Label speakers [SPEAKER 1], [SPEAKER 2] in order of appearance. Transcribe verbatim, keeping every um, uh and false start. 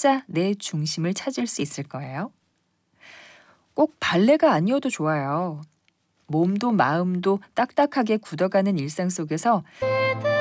[SPEAKER 1] 진짜 내 중심을 찾을 수 있을 거예요. 꼭 발레가 아니어도 좋아요. 몸도 마음도 딱딱하게 굳어가는 일상 속에서